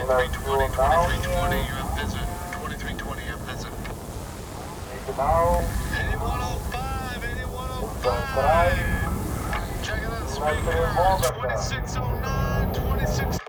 2320, 2320, you have visit. 2320, you have visit. 8105, 8105. Checking on speaker, 2609, 26.